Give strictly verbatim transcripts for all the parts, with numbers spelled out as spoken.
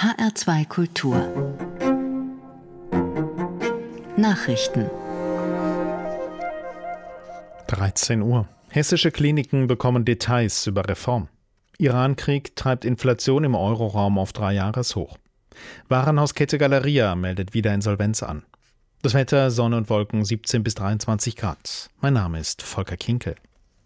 H R zwei Kultur Nachrichten dreizehn Uhr. Hessische Kliniken bekommen Details über Reform. Irankrieg treibt Inflation im Euroraum auf Dreijahreshoch. Warenhauskette Galeria meldet wieder Insolvenz an. Das Wetter, Sonne und Wolken, siebzehn bis dreiundzwanzig Grad. Mein Name ist Volker Kinkel.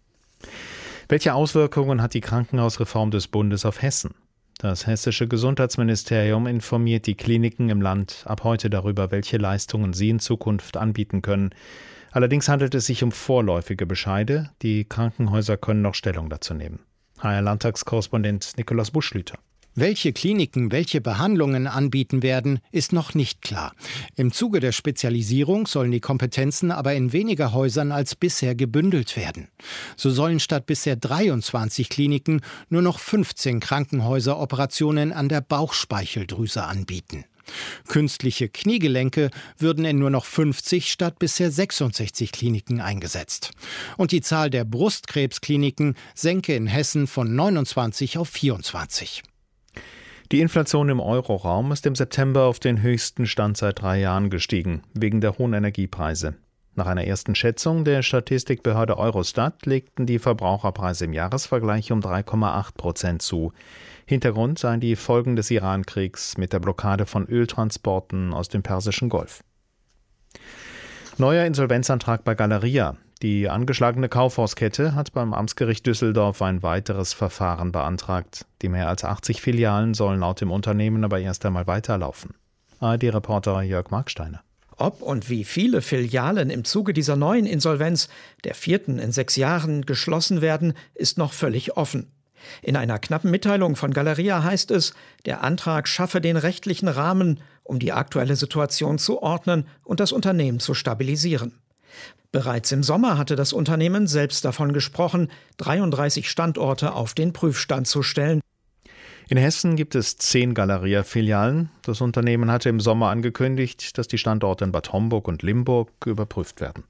Welche Auswirkungen hat die Krankenhausreform des Bundes auf Hessen? Das hessische Gesundheitsministerium informiert die Kliniken im Land ab heute darüber, welche Leistungen sie in Zukunft anbieten können. Allerdings handelt es sich um vorläufige Bescheide. Die Krankenhäuser können noch Stellung dazu nehmen. H R-Landtagskorrespondent Nikolaus Buschlüter. Welche Kliniken welche Behandlungen anbieten werden, ist noch nicht klar. Im Zuge der Spezialisierung sollen die Kompetenzen aber in weniger Häusern als bisher gebündelt werden. So sollen statt bisher dreiundzwanzig Kliniken nur noch fünfzehn Krankenhäuser Operationen an der Bauchspeicheldrüse anbieten. Künstliche Kniegelenke würden in nur noch fünfzig statt bisher sechsundsechzig Kliniken eingesetzt. Und die Zahl der Brustkrebskliniken senke in Hessen von neunundzwanzig auf vierundzwanzig. Die Inflation im Euroraum ist im September auf den höchsten Stand seit drei Jahren gestiegen, wegen der hohen Energiepreise. Nach einer ersten Schätzung der Statistikbehörde Eurostat legten die Verbraucherpreise im Jahresvergleich um drei Komma acht Prozent zu. Hintergrund seien die Folgen des Irankriegs mit der Blockade von Öltransporten aus dem Persischen Golf. Neuer Insolvenzantrag bei Galeria. Die angeschlagene Kaufhauskette hat beim Amtsgericht Düsseldorf ein weiteres Verfahren beantragt. Die mehr als achtzig Filialen sollen laut dem Unternehmen aber erst einmal weiterlaufen. A R D-Reporter Jörg Marksteiner. Ob und wie viele Filialen im Zuge dieser neuen Insolvenz, der vierten in sechs Jahren, geschlossen werden, ist noch völlig offen. In einer knappen Mitteilung von Galeria heißt es, der Antrag schaffe den rechtlichen Rahmen, um die aktuelle Situation zu ordnen und das Unternehmen zu stabilisieren. Bereits im Sommer hatte das Unternehmen selbst davon gesprochen, dreiunddreißig Standorte auf den Prüfstand zu stellen. In Hessen gibt es zehn Galeria-Filialen. Das Unternehmen hatte im Sommer angekündigt, dass die Standorte in Bad Homburg und Limburg überprüft werden.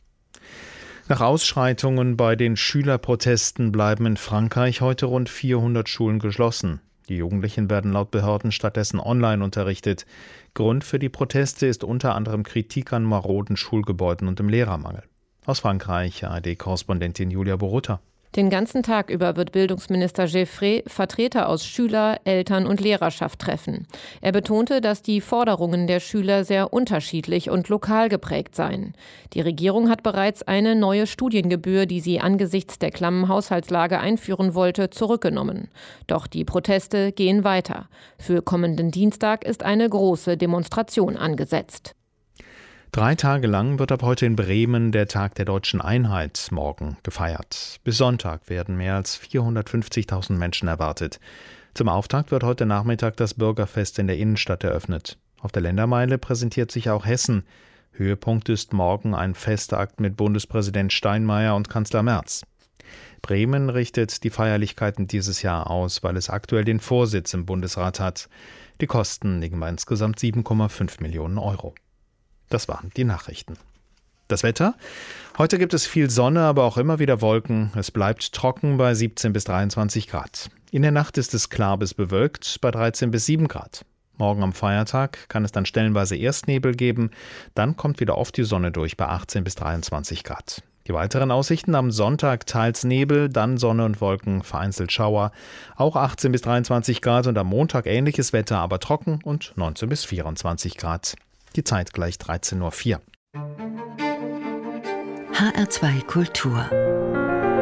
Nach Ausschreitungen bei den Schülerprotesten bleiben in Frankreich heute rund vierhundert Schulen geschlossen. Die Jugendlichen werden laut Behörden stattdessen online unterrichtet. Grund für die Proteste ist unter anderem Kritik an maroden Schulgebäuden und dem Lehrermangel. Aus Frankreich A R D-Korrespondentin Julia Borutta. Den ganzen Tag über wird Bildungsminister Geffray Vertreter aus Schüler-, Eltern- und Lehrerschaft treffen. Er betonte, dass die Forderungen der Schüler sehr unterschiedlich und lokal geprägt seien. Die Regierung hat bereits eine neue Studiengebühr, die sie angesichts der klammen Haushaltslage einführen wollte, zurückgenommen. Doch die Proteste gehen weiter. Für kommenden Dienstag ist eine große Demonstration angesetzt. Drei Tage lang wird ab heute in Bremen der Tag der Deutschen Einheit morgen gefeiert. Bis Sonntag werden mehr als vierhundertfünfzigtausend Menschen erwartet. Zum Auftakt wird heute Nachmittag das Bürgerfest in der Innenstadt eröffnet. Auf der Ländermeile präsentiert sich auch Hessen. Höhepunkt ist morgen ein Festakt mit Bundespräsident Steinmeier und Kanzler Merz. Bremen richtet die Feierlichkeiten dieses Jahr aus, weil es aktuell den Vorsitz im Bundesrat hat. Die Kosten liegen bei insgesamt sieben Komma fünf Millionen Euro. Das waren die Nachrichten. Das Wetter? Heute gibt es viel Sonne, aber auch immer wieder Wolken. Es bleibt trocken bei siebzehn bis dreiundzwanzig Grad. In der Nacht ist es klar bis bewölkt bei dreizehn bis sieben Grad. Morgen am Feiertag kann es dann stellenweise erst Nebel geben. Dann kommt wieder oft die Sonne durch bei achtzehn bis dreiundzwanzig Grad. Die weiteren Aussichten: am Sonntag teils Nebel, dann Sonne und Wolken, vereinzelt Schauer. Auch achtzehn bis dreiundzwanzig Grad und am Montag ähnliches Wetter, aber trocken und neunzehn bis vierundzwanzig Grad. Die Zeit gleich dreizehn Uhr vier. H R zwei Kultur